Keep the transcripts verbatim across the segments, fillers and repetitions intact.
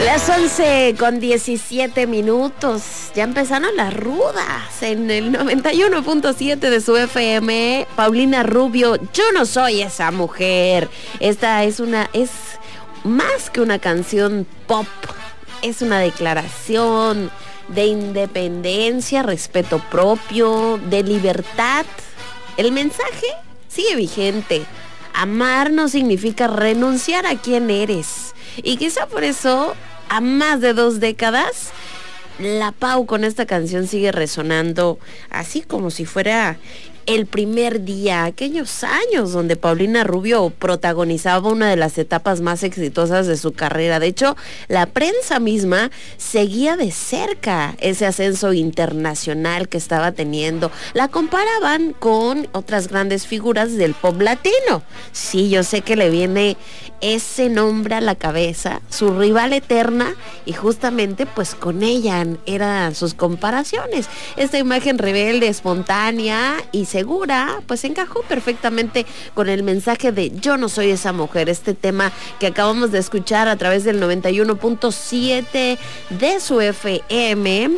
Las once con diecisiete minutos. Ya empezaron las rudas en el noventa y uno punto siete de su F M. Paulina Rubio, yo no soy esa mujer. Esta es una, es más que una canción pop. Es una declaración de independencia, respeto propio, de libertad. El mensaje sigue vigente. Amar no significa renunciar a quien eres. Y quizá por eso, a más de dos décadas, la Pau con esta canción sigue resonando así como si fuera el primer día, aquellos años donde Paulina Rubio protagonizaba una de las etapas más exitosas de su carrera. De hecho, la prensa misma seguía de cerca ese ascenso internacional que estaba teniendo. La comparaban con otras grandes figuras del pop latino. Sí, yo sé que le viene ese nombre a la cabeza, su rival eterna, y justamente pues con ella eran sus comparaciones. Esta imagen rebelde, espontánea y segura, pues encajó perfectamente con el mensaje de yo no soy esa mujer, este tema que acabamos de escuchar a través del noventa y uno punto siete de su F M,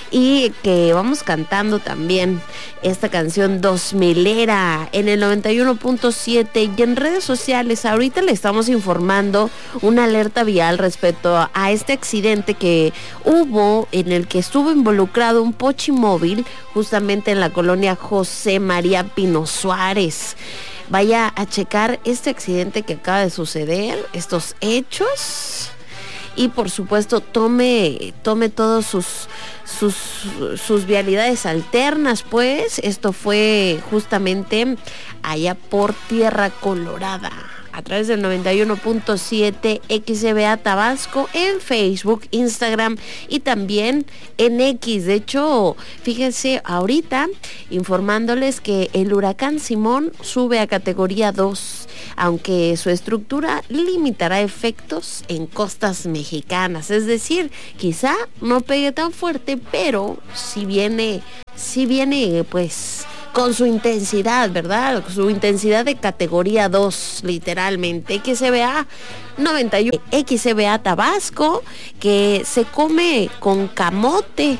y que vamos cantando también esta canción dos milera en el noventa y uno punto siete y en redes sociales. Ahorita le estamos informando una alerta vial respecto a este accidente que hubo, en el que estuvo involucrado un pochimóvil justamente en la colonia José María Pino Suárez. Vaya a checar este accidente que acaba de suceder, estos hechos, y por supuesto tome tome todos sus sus sus vialidades alternas, pues esto fue justamente allá por Tierra Colorada, a través del noventa y uno punto siete X B A Tabasco, en Facebook, Instagram y también en X. De hecho, fíjense ahorita informándoles que el huracán Simón sube a categoría dos, aunque su estructura limitará efectos en costas mexicanas. Es decir, quizá no pegue tan fuerte, pero si viene, si viene pues con su intensidad, ¿verdad? Su intensidad de categoría dos, literalmente. X B A noventa y uno, X B A Tabasco, que se come con camote.